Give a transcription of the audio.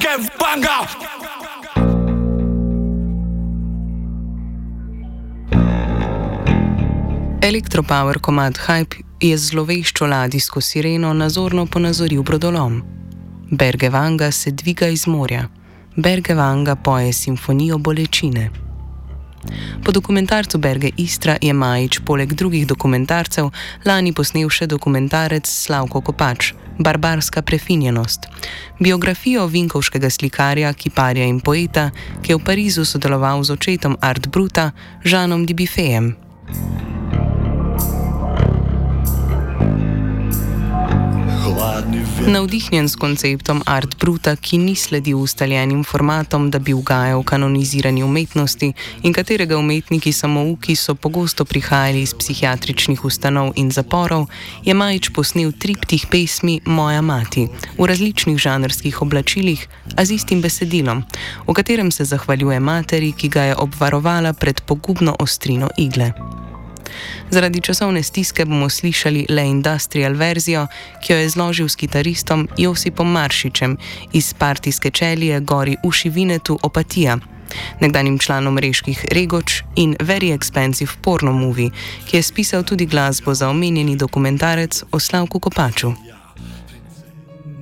Kev Banga. Elektropower komad Hype je z zloveščo ladijsko sireno nazorno ponazoril brodolom. Bergevanga se dviga iz morja. Bergevanga poje simfonijo bolečine. Po dokumentarcu Berge Istra je Majić poleg drugih dokumentarcev lani posnel še dokumentarec Slavko Kopač, Barbarska prefinjenost, biografijo vinkovškega slikarja, kiparja in poeta, ki je v Parizu sodeloval z očetom Art Bruta, Žanom Dibifejem. Navdihnjen s konceptom Art Bruta, ki ni sledil ustaljenim formatom, da bi ugajal kanonizirani umetnosti in katerega umetniki samouki so pogosto prihajali iz psihiatričnih ustanov in zaporov, je Majić posnel triptih pesmi Moja mati v različnih žanrskih oblačilih, a z istim besedilom, v katerem se zahvaljuje materi, ki ga je obvarovala pred pogubno ostrino igle. Zaradi časovne stiske bomo slišali le industrial verzijo, ki jo je zložil s kitaristom Josipom Maršičem iz partijske čelije Gori uši Vinetu Opatija, nekdanjim članom Reških Regoč in Very Expensive Porno Movie, ki je spisal tudi glasbo za omenjeni dokumentarec o Slavku Kopaču.